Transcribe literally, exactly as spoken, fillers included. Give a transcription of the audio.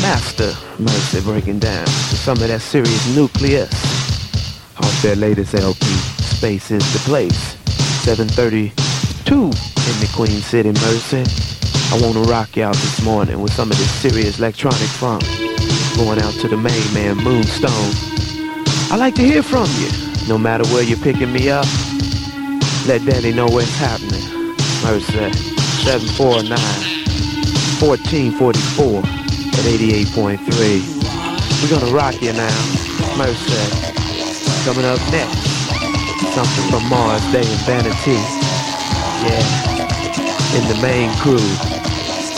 Master Mercy breaking down to some of that serious nucleus off their latest L P, Space is the Place. seven thirty-two in the Queen City, Mercy. I wanna rock you out this morning with some of this serious electronic funk. Going out to the main man, Moonstone. I like to hear from you, no matter where you're picking me up. Let Danny know where it's happening. Mercy, seven four nine, fourteen forty-four at eighty-eight point three. We're gonna rock you now. Mercy, coming up next, something from Mars Day and Vanity. Yeah, in the main crew.